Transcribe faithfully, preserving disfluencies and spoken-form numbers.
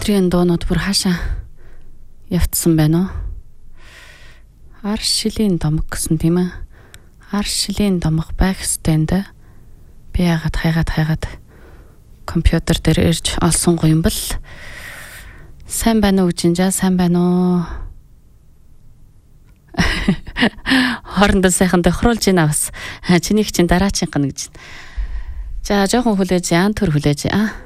Өнөөдрийн дуунууд бүр хаашаа явцсан байна уу? Ар шилийн домог гэсэн тийм ээ. Ар шилийн домог байх ёстой. Би яагаад хайгаад хайгаад компьютер дээр ирж олсон юм бэл. Сайн байна уу жинжаа, сайн байна уу? Хоорондоо сайхан тохируулж байна бас. Чинийх чинь дараачин гэнэ гэж. За жоохон хүлээж, яан төр хүлээж аа.